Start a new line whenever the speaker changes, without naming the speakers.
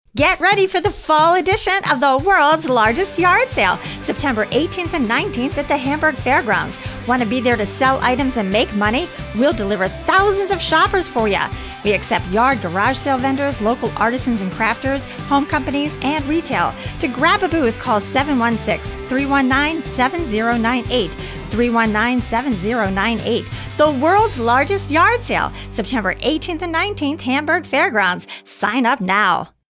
Get ready for the fall edition of the world's largest yard sale, September 18th and 19th at the Hamburg Fairgrounds. Want to be there to sell items and make money? We'll deliver thousands of shoppers for you. We accept yard garage sale vendors, local artisans and crafters, home companies, and retail. To grab a booth, call 716-319-7098. 319-7098. The world's largest yard sale, September 18th and 19th, Hamburg Fairgrounds. Sign up now.